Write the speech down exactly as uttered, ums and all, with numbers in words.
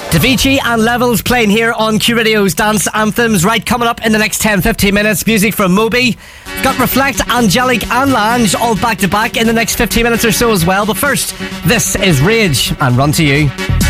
Davichi and Levels playing here on Q Radio's Dance Anthems. Right, coming up in the next ten to fifteen minutes, music from Moby. Got Reflect, Angelic and Lange all back to back in the next fifteen minutes or so as well. But first, this is Rage and Run to You.